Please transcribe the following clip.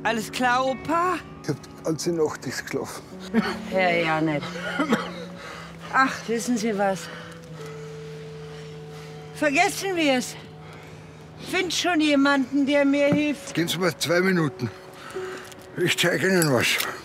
Alles klar, Opa? Ich hab die ganze Nacht nicht geschlafen. Ja nicht. Ach, wissen Sie was? Vergessen wir's. Find schon jemanden, der mir hilft. Geben Sie mir 2 Minuten. Ich zeige Ihnen was.